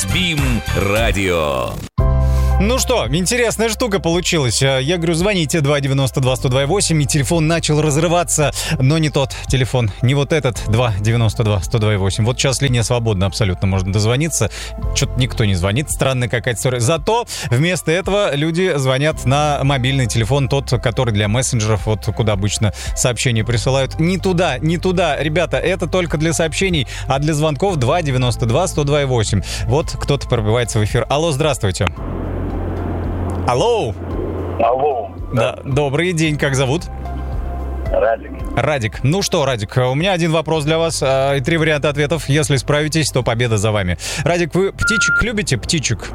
СБИМ радио. Ну что, интересная штука получилась. Я говорю, звоните 292-102-8, и телефон начал разрываться, но не тот телефон, не вот этот 292-102-8. Вот сейчас линия свободна абсолютно, можно дозвониться. Что-то никто не звонит, странная какая-то история. Зато вместо этого люди звонят на мобильный телефон, тот, который для мессенджеров, вот куда обычно сообщения присылают. Не туда, ребята, это только для сообщений, а для звонков 292-102-8. Вот кто-то пробивается в эфир. Алло, здравствуйте. Алло. Да, добрый день, как зовут? Радик. Ну что, Радик, у меня один вопрос для вас и 3 варианта ответов. Если справитесь, то победа за вами. Радик, вы птичек любите? Птичек?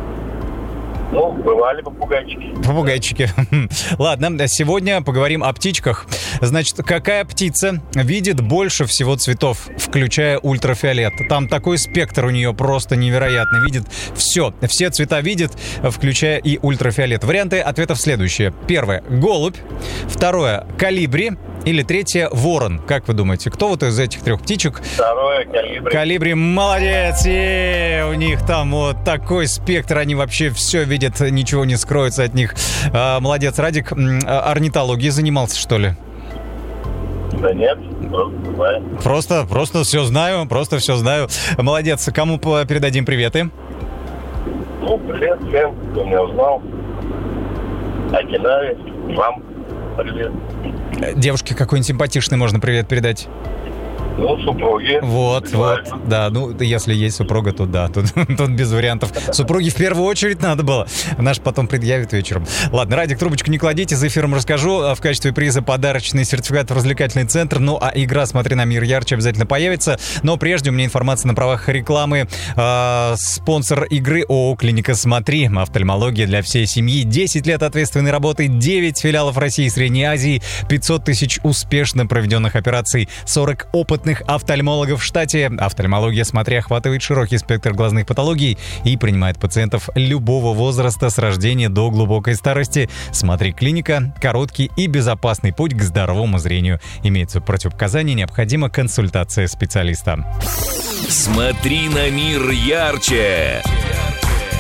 Ну, бывали попугайчики. Попугайчики. Ладно, сегодня поговорим о птичках. Значит, какая птица видит больше всего цветов, включая ультрафиолет? Там такой спектр у нее просто невероятный. Видит все цвета видит, включая и ультрафиолет. Варианты ответов следующие. Первое — голубь. Второе — колибри. Или третье — ворон. Как вы думаете, кто вот из этих 3 птичек? Второе — колибри. Колибри, молодец! У них там вот такой спектр, они вообще все видят, ничего не скроется от них. Молодец, Радик. Орнитологией занимался, что ли? Да нет, просто все знаю. Молодец. Кому передадим приветы? Ну, привет всем, кто меня узнал. Окинаве, вам привет. Девушке какой-нибудь симпатичный можно привет передать? Ну, супруги. Вот. Да, ну, если есть супруга, то да, тут без вариантов. Супруге в первую очередь надо было. Наш потом предъявит вечером. Ладно, Радик, трубочку не кладите, за эфиром расскажу. В качестве приза подарочный сертификат в развлекательный центр. Ну, а игра «Смотри на мир ярче» обязательно появится. Но прежде у меня информация на правах рекламы. Спонсор игры ООО «Клиника Смотри». Офтальмология для всей семьи. 10 лет ответственной работы, 9 филиалов России и Средней Азии, 500 тысяч успешно проведенных операций, 40 опытных офтальмологов в штате. Офтальмология Смотри охватывает широкий спектр глазных патологий и принимает пациентов любого возраста с рождения до глубокой старости. Смотри клиника – короткий и безопасный путь к здоровому зрению. Имеются противопоказания, необходима консультация специалиста. Смотри на мир ярче.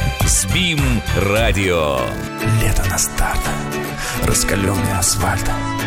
СБИМ радио. Лето на старт. Раскаленный асфальт.